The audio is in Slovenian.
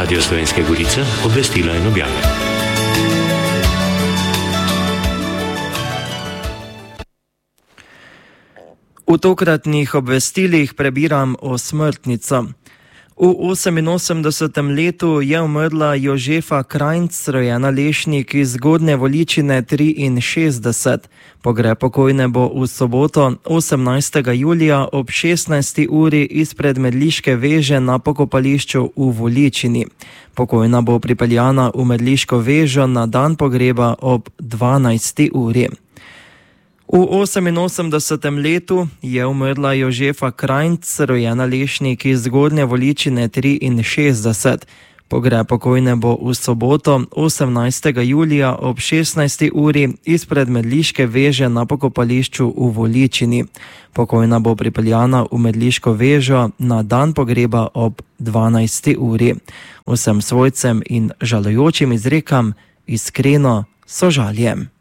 Radio Slovenske Gorice, obvestila in objave. V tokratnih obvestilih prebiram o smrtnico. V 88. letu je umrla Jožefa Krajnc, rojena Lešnik iz Zgornje Voličine 63. Pogreb pokojne bo v soboto 18. julija ob 16. uri izpred Medliške veže na pokopališču v Voličini. Pokojna bo pripeljana v Medliško vežo na dan pogreba ob 12. uri. V 88. letu je umrla Jožefa Krajnc, rojena Lešnik iz Zgornje Voličine 63. Pogreb pokojne bo v soboto 18. julija ob 16. uri izpred Medliške veže na pokopališču v Voličini. Pokojna bo pripeljana v Medliško vežo na dan pogreba ob 12. uri. Vsem svojcem in žalujočim izrekam iskreno sožalje.